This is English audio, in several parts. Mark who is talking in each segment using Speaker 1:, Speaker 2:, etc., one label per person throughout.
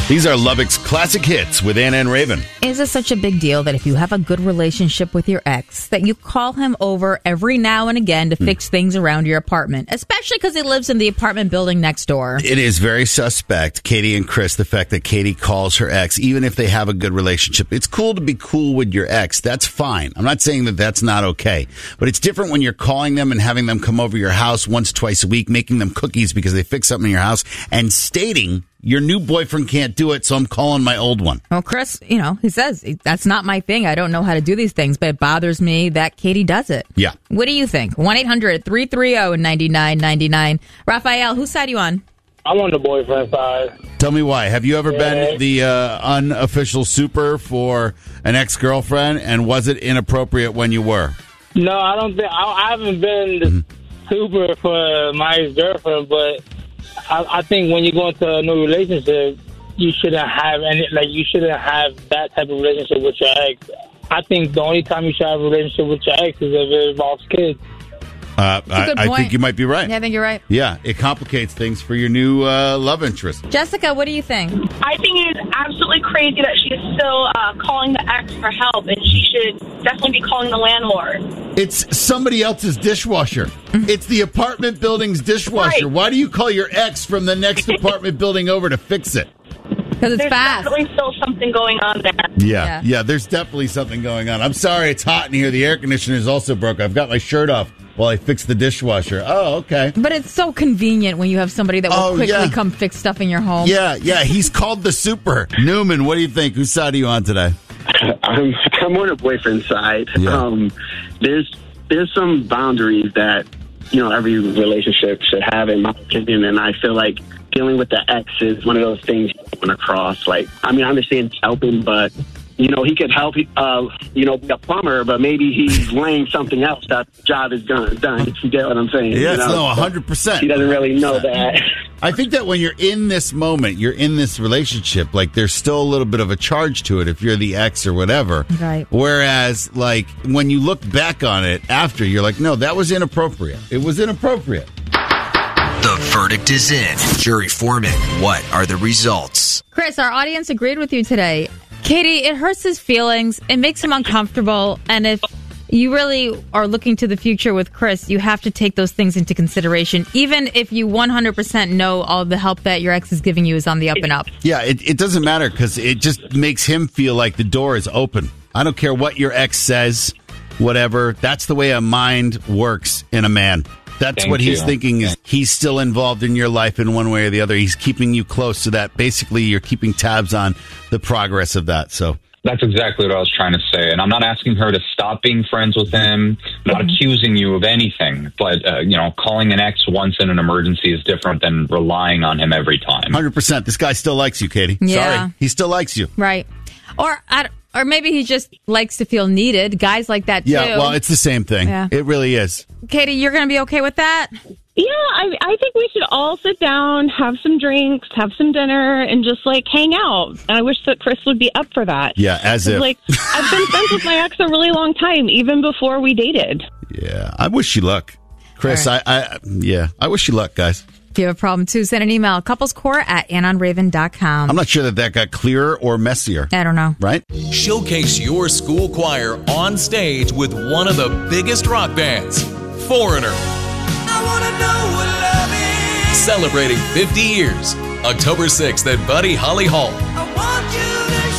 Speaker 1: These are Lubbock's classic hits with Anna and Raven.
Speaker 2: Is it such a big deal that if you have a good relationship with your ex, that you call him over every now and again to fix things around your apartment, especially because he lives in the apartment building next door?
Speaker 1: It is very suspect, Katie and Chris, the fact that Katie calls her ex, even if they have a good relationship. It's cool to be cool with your ex. That's fine. I'm not saying that that's not okay. But it's different when you're calling them and having them come over your house once, twice a week, making them cookies because they fix something in your house, and stating your new boyfriend can't do it, so I'm calling my old one.
Speaker 2: Well, Chris, he says, that's not my thing. I don't know how to do these things, but it bothers me that Katie does it.
Speaker 1: Yeah.
Speaker 2: What do you think? 1-800-330-9999. Raphael, whose side are you on?
Speaker 3: I'm on the boyfriend side.
Speaker 1: Tell me why. Have you ever been the unofficial super for an ex-girlfriend, and was it inappropriate when you were?
Speaker 3: No, I don't think. I haven't been the super for my ex-girlfriend, but I think when you go into a new relationship, you shouldn't have you shouldn't have that type of relationship with your ex. I think the only time you should have a relationship with your ex is if it involves kids.
Speaker 1: I think you might be right.
Speaker 2: Yeah, I think you're right.
Speaker 1: Yeah, it complicates things for your new love interest.
Speaker 2: Jessica, what do you think?
Speaker 4: I think it is absolutely crazy that she is still calling the ex for help, and she should definitely be calling the landlord.
Speaker 1: It's somebody else's dishwasher. It's the apartment building's dishwasher.
Speaker 4: Right.
Speaker 1: Why do you call your ex from the next apartment building over to fix it?
Speaker 2: Because it's
Speaker 4: There's
Speaker 2: fast.
Speaker 4: definitely still something going on there.
Speaker 1: Yeah, there's definitely something going on. I'm sorry, it's hot in here. The air conditioner is also broke. I've got my shirt off while I fix the dishwasher. Oh, okay.
Speaker 2: But it's so convenient when you have somebody that will quickly come fix stuff in your home.
Speaker 1: Yeah, he's called the super. Newman, what do you think? Whose side are you on today?
Speaker 5: I'm on the boyfriend side.
Speaker 1: Yeah.
Speaker 5: There's some boundaries that every relationship should have, in my opinion, and I feel like dealing with the ex is one of those things you want to cross. I understand helping, but he could help, be a plumber, but maybe he's laying something else. That job is done. If you get what I'm saying?
Speaker 1: Yes, 100%.
Speaker 5: He doesn't really know that.
Speaker 1: I think that when you're in this moment, you're in this relationship, there's still a little bit of a charge to it if you're the ex or whatever.
Speaker 2: Right.
Speaker 1: Whereas, when you look back on it after, you're like, no, that was inappropriate. It was inappropriate.
Speaker 6: The verdict is in. Jury foreman, what are the results?
Speaker 2: Chris, our audience agreed with you today. Katie, it hurts his feelings. It makes him uncomfortable. And if you really are looking to the future with Chris, you have to take those things into consideration, even if you 100% know all the help that your ex is giving you is on the up and up.
Speaker 1: Yeah, it doesn't matter because it just makes him feel like the door is open. I don't care what your ex says, whatever. That's the way a mind works in a man. That's what he's thinking is he's still involved in your life in one way or the other. He's keeping you close to that. Basically, you're keeping tabs on the progress of that. So
Speaker 7: that's exactly what I was trying to say. And I'm not asking her to stop being friends with him, not accusing you of anything. But, calling an ex once in an emergency is different than relying on him every time.
Speaker 1: 100%. This guy still likes you, Katie.
Speaker 2: Yeah.
Speaker 1: Sorry. He still likes you.
Speaker 2: Right. Or maybe he just likes to feel needed. Guys like that, too.
Speaker 1: Yeah, well, it's the same thing. Yeah. It really is.
Speaker 2: Katie, you're going to be okay with that?
Speaker 8: Yeah, I think we should all sit down, have some drinks, have some dinner, and just, hang out. And I wish that Chris would be up for that.
Speaker 1: Yeah, as if.
Speaker 8: I've been friends with my ex a really long time, even before we dated.
Speaker 1: Yeah, I wish you luck. Chris, right. I wish you luck, guys.
Speaker 2: If you have a problem, too, send an email, couplescore@annonraven.com.
Speaker 1: I'm not sure that got clearer or messier.
Speaker 2: I don't know.
Speaker 1: Right?
Speaker 9: Showcase your school choir on stage with one of the biggest rock bands, Foreigner. I wanna know what love is. Celebrating 50 years, October 6th at Buddy Holly Hall. I want you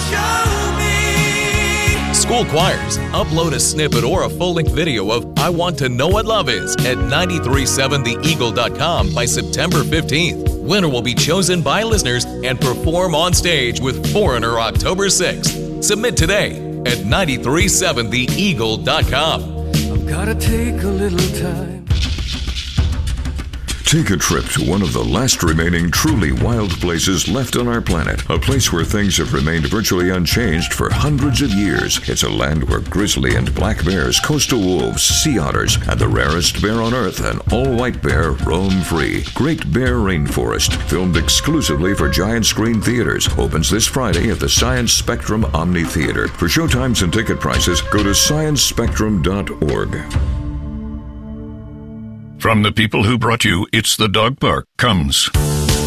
Speaker 9: to show me. School choirs, upload a snippet or a full-length video of I Want to Know What Love Is at 937theeagle.com by September 15th. Winner will be chosen by listeners and perform on stage with Foreigner October 6th. Submit today at 937theeagle.com.
Speaker 10: I've gotta take a little time.
Speaker 11: Take a trip to one of the last remaining truly wild places left on our planet. A place where things have remained virtually unchanged for hundreds of years. It's a land where grizzly and black bears, coastal wolves, sea otters, and the rarest bear on Earth, an all-white bear, roam free. Great Bear Rainforest, filmed exclusively for Giant Screen Theaters, opens this Friday at the Science Spectrum Omni Theater. For showtimes and ticket prices, go to sciencespectrum.org.
Speaker 12: From the people who brought you It's the Dog Park comes